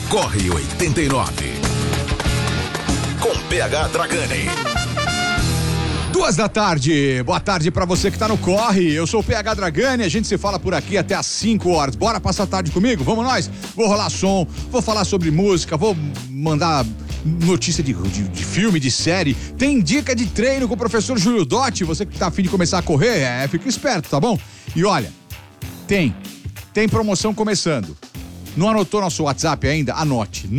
Corre 89. Com PH Dragani. 2 da tarde, boa tarde pra você que tá no Corre, eu sou o PH Dragani, a gente se fala por aqui até às 5 horas, bora passar a tarde comigo? Vamos nós? Vou rolar som, vou falar sobre música, vou mandar notícia de filme, de série, tem dica de treino com o professor Júlio Dotti, você que tá a fim de começar a correr, fica esperto, tá bom? E olha, tem promoção começando. Não anotou nosso WhatsApp ainda? Anote,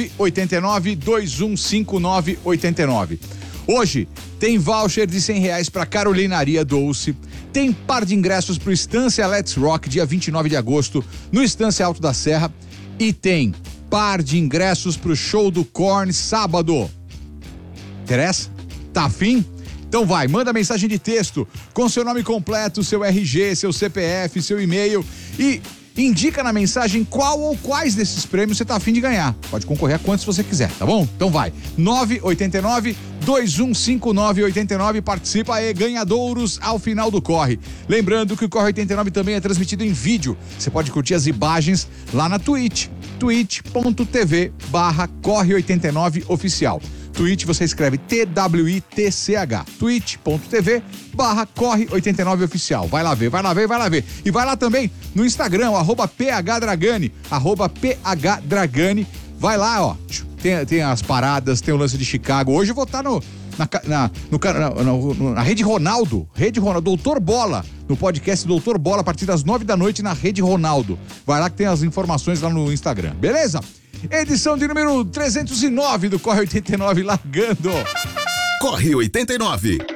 989-215989. Hoje tem voucher de R$100 para Carolinaria Doce, tem par de ingressos pro Estância Let's Rock, dia 29 de agosto, no Estância Alto da Serra, e tem par de ingressos pro show do Korn sábado. Interessa? Tá afim? Então vai, manda mensagem de texto com seu nome completo, seu RG, seu CPF, seu e-mail e indica na mensagem qual ou quais desses prêmios você tá afim de ganhar. Pode concorrer a quantos você quiser, tá bom? Então vai, 989-215989, participa aí, ganhadouros ao final do Corre. Lembrando que o Corre 89 também é transmitido em vídeo. Você pode curtir as imagens lá na Twitch, twitch.tv/corre89oficial. Twitch você escreve TWITCH, twitch.tv/corre89oficial. Vai lá ver. E vai lá também no Instagram, @PHDragani, @PHDragani. Vai lá, ó. Tem as paradas, tem o lance de Chicago. Hoje eu vou estar na Rede Ronaldo, Doutor Bola, no podcast Doutor Bola, a partir das 9 da noite na Rede Ronaldo. Vai lá que tem as informações lá no Instagram, beleza? Edição de número 309 do Corre 89 largando. Corre 89.